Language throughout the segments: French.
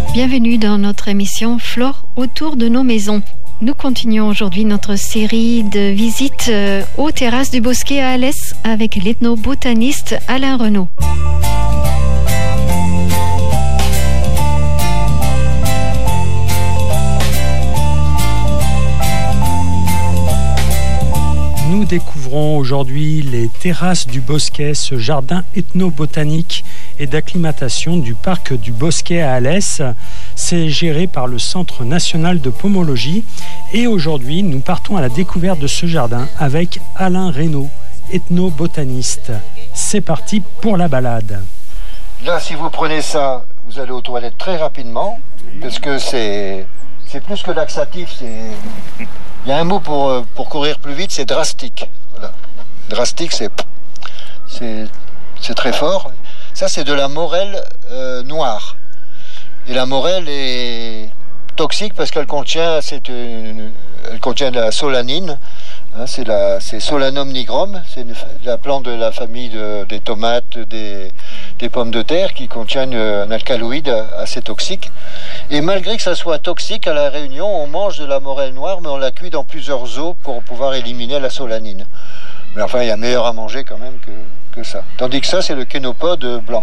Bienvenue dans notre émission Flore autour de nos maisons. Nous continuons aujourd'hui notre série de visites aux terrasses du Bosquet à Alès avec l'ethnobotaniste Alain Renaud. Nous découvrons aujourd'hui les terrasses du Bosquet, ce jardin ethnobotanique et d'acclimatation du parc du Bosquet à Alès. C'est géré par le Centre national de pomologie. Et aujourd'hui, nous partons à la découverte de ce jardin avec Alain Renaud, ethnobotaniste. C'est parti pour la balade. Là, si vous prenez ça, vous allez aux toilettes très rapidement, parce que c'est plus que laxatif, il y a un mot pour courir plus vite, c'est drastique. Voilà. Drastique, c'est très fort. Ça, c'est de la morelle noire. Et la morelle est toxique parce qu'elle contient, elle contient de la solanine. Hein, c'est Solanum nigrum. C'est la plante de la famille des tomates, des pommes de terre qui contiennent un alcaloïde assez toxique. Et malgré que ça soit toxique, à La Réunion, on mange de la morelle noire, mais on la cuit dans plusieurs eaux pour pouvoir éliminer la solanine. Mais enfin, il y a meilleur à manger quand même que ça. Tandis que ça, c'est le kénopode blanc.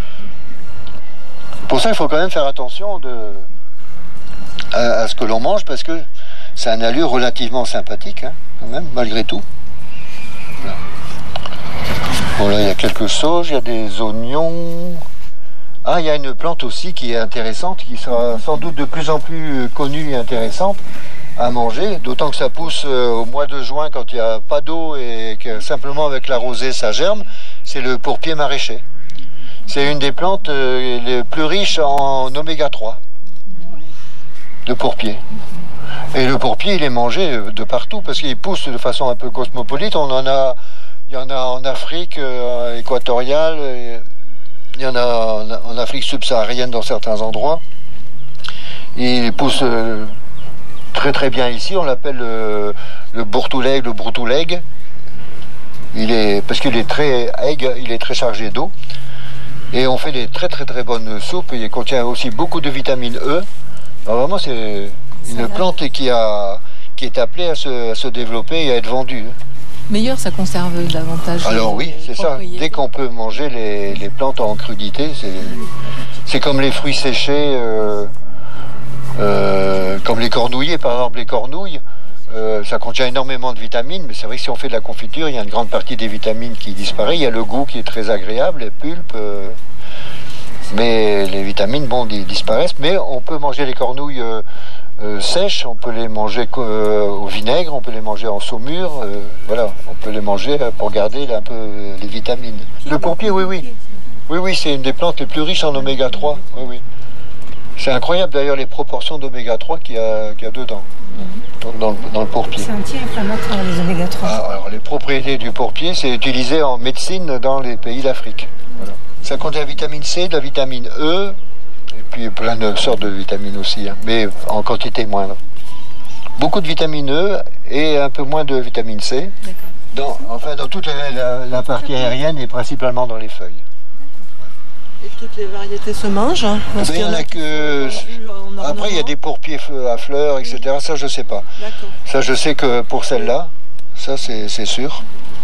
Pour ça, il faut quand même faire attention à ce que l'on mange, parce que c'est un allure relativement sympathique, hein, quand même, malgré tout. Là. Bon, là, il y a quelques sauges, il y a des oignons. Ah, il y a une plante aussi qui est intéressante, qui sera sans doute de plus en plus connue et intéressante à manger, d'autant que ça pousse au mois de juin quand il n'y a pas d'eau et que simplement avec la rosée ça germe, c'est le pourpier maraîcher. C'est une des plantes les plus riches en oméga 3, le pourpier. Et le pourpier, il est mangé de partout parce qu'il pousse de façon un peu cosmopolite. Il y en a en Afrique équatoriale, il y en a en Afrique subsaharienne dans certains endroits. Il pousse très très bien ici, on l'appelle le bourtouleg, le broutouleg. Parce qu'il est très aigre, il est très chargé d'eau. Et on fait des très très très bonnes soupes. Il contient aussi beaucoup de vitamine E. Alors vraiment, c'est une plante qui est appelée à se développer et à être vendue. Meilleur, ça conserve davantage. Alors oui, c'est ça. Dès qu'on peut manger les plantes en crudité, c'est comme les fruits séchés, comme les cornouillers. Par exemple, les cornouilles, ça contient énormément de vitamines, mais c'est vrai que si on fait de la confiture, il y a une grande partie des vitamines qui disparaît. Il y a le goût qui est très agréable, les pulpes, mais les vitamines, ils disparaissent. Mais on peut manger les cornouilles sèches, on peut les manger au vinaigre, on peut les manger en saumure, voilà, on peut les manger pour garder un peu les vitamines. Le pourpier, oui, c'est une des plantes les plus riches en oméga 3, oui. C'est incroyable d'ailleurs les proportions d'oméga 3 qu'il y a dedans, dans le pourpier. C'est anti-inflammatoire les oméga 3. Alors les propriétés du pourpier, c'est utilisé en médecine dans les pays d'Afrique. Voilà. Ça contient la vitamine C, de la vitamine E, et puis plein de sortes de vitamines aussi, hein, mais en quantité moindre. Beaucoup de vitamine E et un peu moins de vitamine C. Dans toute la partie aérienne et principalement dans les feuilles. Et toutes les variétés se mangent. Il y en a que. Après, il y a des pourpiers à fleurs, etc. Ça, je sais pas. D'accord. Ça, je sais que pour celle-là, ça, c'est sûr.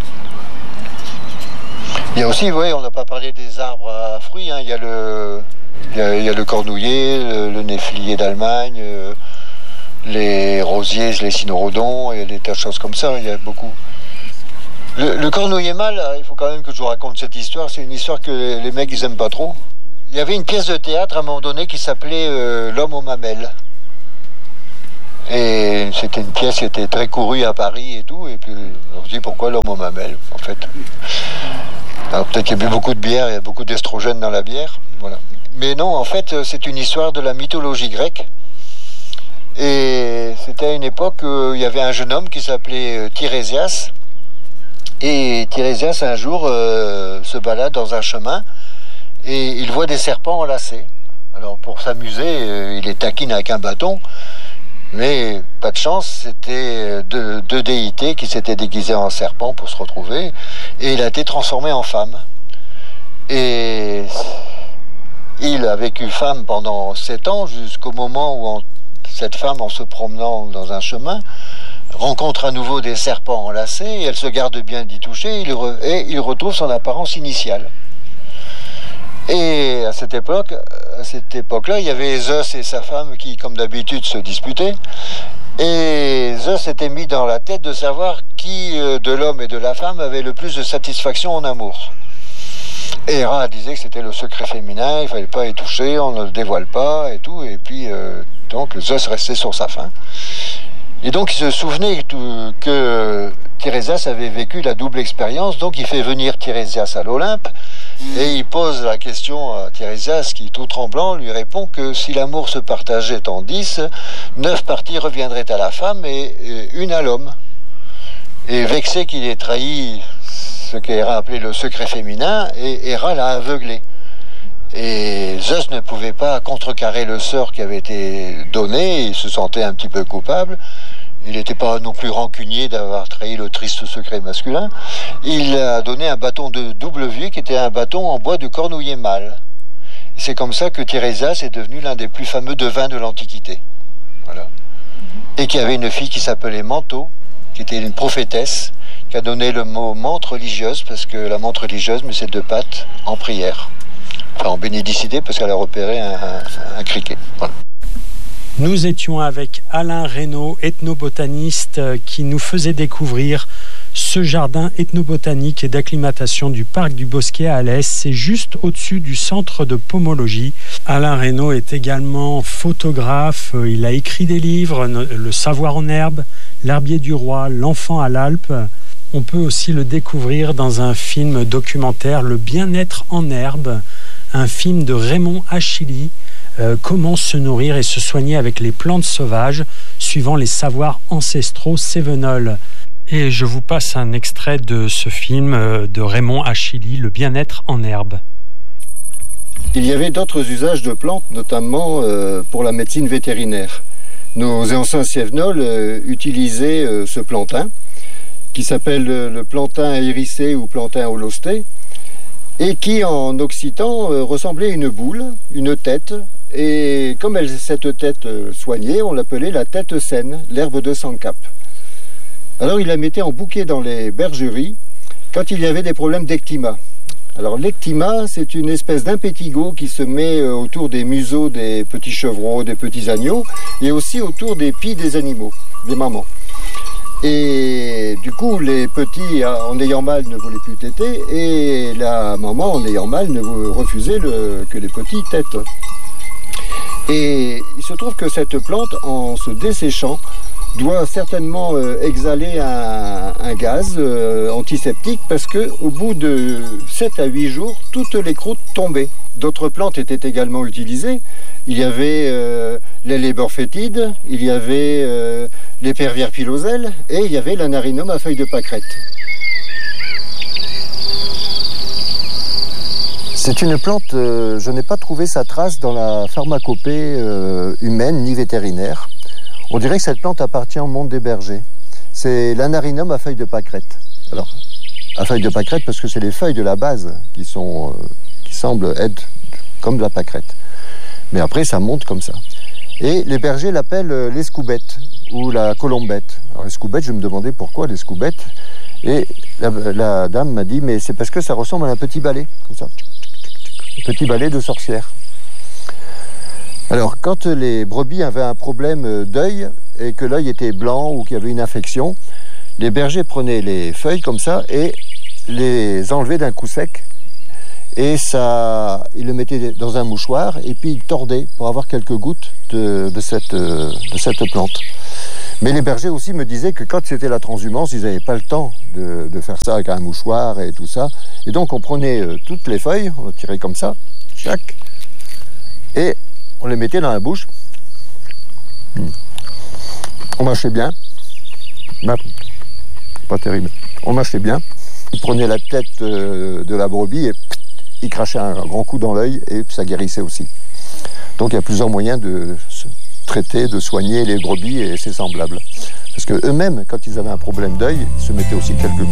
Il y a aussi, on n'a pas parlé des arbres à fruits. Hein. Il y a le cornouiller, le néflier d'Allemagne, les rosiers, les cynorhodons, et des tas de choses comme ça. Il y a beaucoup. Le cornouiller mâle, il faut quand même que je vous raconte cette histoire. C'est une histoire que les mecs, ils aiment pas trop. Il y avait une pièce de théâtre à un moment donné qui s'appelait L'homme aux mamelles. Et c'était une pièce qui était très courue à Paris et tout. Et puis on se dit pourquoi l'homme aux mamelles, en fait. Alors peut-être qu'il y a bu beaucoup de bière, il y a beaucoup d'estrogène dans la bière. Voilà. Mais non, en fait, c'est une histoire de la mythologie grecque. Et c'était à une époque où il y avait un jeune homme qui s'appelait Tirésias. Et Tirésias, un jour, se balade dans un chemin et il voit des serpents enlacés. Alors, pour s'amuser, il les taquine avec un bâton. Mais pas de chance, c'était deux déités qui s'étaient déguisées en serpents pour se retrouver. Et il a été transformé en femme. Et Il a vécu femme pendant 7 ans, jusqu'au moment où cette femme, en se promenant dans un chemin, rencontre à nouveau des serpents enlacés, et elle se garde bien d'y toucher, et il retrouve son apparence initiale. Et à cette époque-là, il y avait Zeus et sa femme qui, comme d'habitude, se disputaient. Et Zeus s'était mis dans la tête de savoir qui de l'homme et de la femme avait le plus de satisfaction en amour. Et Héra disait que c'était le secret féminin, il ne fallait pas y toucher, on ne le dévoile pas et tout. Et puis, donc, Zeus restait sur sa faim. Et donc, il se souvenait que Tirésias avait vécu la double expérience. Donc, il fait venir Tirésias à l'Olympe. Et il pose la question à Tirésias, qui, tout tremblant, lui répond que si l'amour se partageait en 10, 9 parties reviendraient à la femme et une à l'homme. Et vexé qu'il ait trahi ce qu'Héra appelait le secret féminin, et Héra l'a aveuglé. Et Zeus ne pouvait pas contrecarrer le sort qui avait été donné, il se sentait un petit peu coupable. Il n'était pas non plus rancunier d'avoir trahi le triste secret masculin. Il a donné un bâton de double vie qui était un bâton en bois de cornouiller mâle. C'est comme ça que Tirésias est devenu l'un des plus fameux devins de l'Antiquité. Voilà. Et qui avait une fille qui s'appelait Manto, qui était une prophétesse, qui a donné le mot menthe religieuse, parce que la menthe religieuse met ses 2 pattes en prière. Enfin, en bénédicité, parce qu'elle a repéré un criquet. Voilà. Nous étions avec Alain Reynaud, ethnobotaniste, qui nous faisait découvrir ce jardin ethnobotanique et d'acclimatation du parc du Bosquet à Alès. C'est juste au-dessus du centre de pomologie. Alain Reynaud est également photographe. Il a écrit des livres, Le savoir en herbe, L'herbier du roi, L'enfant à l'Alpe. On peut aussi le découvrir dans un film documentaire, Le bien-être en herbe, un film de Raymond Achilly. Comment se nourrir et se soigner avec les plantes sauvages, suivant les savoirs ancestraux cévenols. Et je vous passe un extrait de ce film de Raymond Achilly, Le bien-être en herbe. Il y avait d'autres usages de plantes, notamment pour la médecine vétérinaire. Nos anciens cévenols utilisaient ce plantain, qui s'appelle le plantain hérissé ou plantain holosté, et qui en occitan ressemblait à une boule, une tête. Et comme cette tête soignait, on l'appelait la tête saine, l'herbe de Sancap. Alors il la mettait en bouquet dans les bergeries quand il y avait des problèmes d'ectima. Alors l'ectima, c'est une espèce d'impétigo qui se met autour des museaux des petits chevreaux, des petits agneaux, et aussi autour des pieds des animaux, des mamans. Et du coup, les petits, en ayant mal, ne voulaient plus téter, et la maman, en ayant mal, ne refusait que les petits tètent. Et il se trouve que cette plante, en se desséchant, doit certainement exhaler un gaz antiseptique, parce qu'au bout de 7 à 8 jours, toutes les croûtes tombaient. D'autres plantes étaient également utilisées. Il y avait les léborfétides, il y avait l'épervière piloselle, et il y avait l'anarinum à feuilles de pâquerette. C'est une plante, je n'ai pas trouvé sa trace dans la pharmacopée humaine ni vétérinaire. On dirait que cette plante appartient au monde des bergers. C'est l'anarinum à feuilles de pâquerette. Alors, à feuilles de pâquerette parce que c'est les feuilles de la base qui semblent être comme de la pâquerette. Mais après, ça monte comme ça. Et les bergers l'appellent l'escoubette ou la colombette. Alors, l'escoubette, je me demandais pourquoi l'escoubette. Et la dame m'a dit, mais c'est parce que ça ressemble à un petit balai, comme ça. Un petit balai de sorcière. Alors, quand les brebis avaient un problème d'œil et que l'œil était blanc ou qu'il y avait une infection, les bergers prenaient les feuilles comme ça et les enlevaient d'un coup sec. Et ça, ils le mettaient dans un mouchoir et puis ils tordaient pour avoir quelques gouttes de cette plante. Mais les bergers aussi me disaient que quand c'était la transhumance, ils n'avaient pas le temps de faire ça avec un mouchoir et tout ça. Et donc on prenait toutes les feuilles, on les tirait comme ça, chaque, et on les mettait dans la bouche. On mâchait bien. Pas terrible. On mâchait bien. Ils prenaient la tête de la brebis et ils crachaient un grand coup dans l'œil et ça guérissait aussi. Donc il y a plusieurs moyens de se traiter, de soigner les brebis et ses semblables. Parce qu'eux-mêmes, quand ils avaient un problème d'œil, ils se mettaient aussi quelques coups.